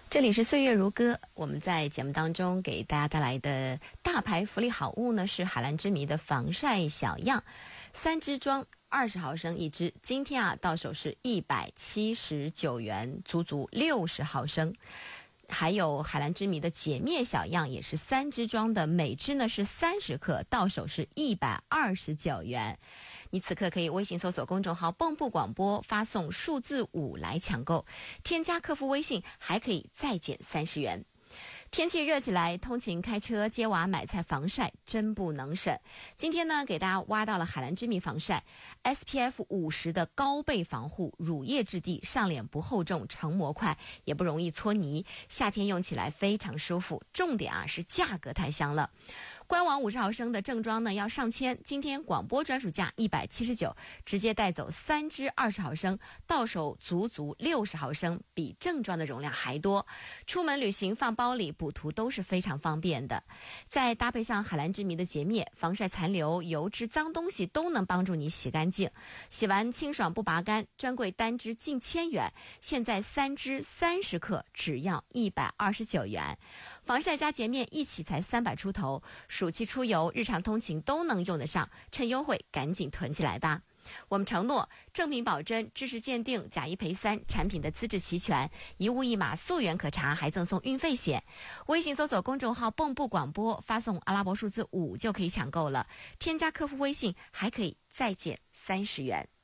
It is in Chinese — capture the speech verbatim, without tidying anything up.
这里是岁月如歌，我们在节目当中给大家带来的大牌福利好物呢，是海蓝之谜的防晒小样，三支装二十毫升一支，今天啊到手是一百七十九元，足足六十毫升。还有海蓝之谜的洁面小样，也是三支装的，每支呢是三十克，到手是一百二十九元。你此刻可以微信搜索公众号蚌埠广播，发送数字五来抢购，添加客服微信还可以再减三十元。天气热起来，通勤开车接娃买菜防晒真不能省。今天呢给大家挖到了海蓝之谜防晒 S P F 五十 的高倍防护，乳液质地，上脸不厚重，成膜快，也不容易搓泥，夏天用起来非常舒服。重点啊是价格太香了，官网五十毫升的正装呢要上千，今天广播专属价一百七十九，直接带走三支二十毫升，到手足足六十毫升，比正装的容量还多。出门旅行放包里补涂都是非常方便的。再搭配上海蓝之谜的洁面，防晒残留、油脂、脏东西都能帮助你洗干净，洗完清爽不拔干，专柜单支近千元，现在三支三十克只要一百二十九元。防晒加洁面一起才三百出头，暑期出游、日常通勤都能用得上，趁优惠赶紧囤起来吧。我们承诺正品保真，知识鉴定，假一赔三，产品的资质齐全，一物一码，溯源可查，还赠送运费险。微信搜索公众号蚌埠广播，发送阿拉伯数字五就可以抢购了，添加客服微信还可以再减三十元。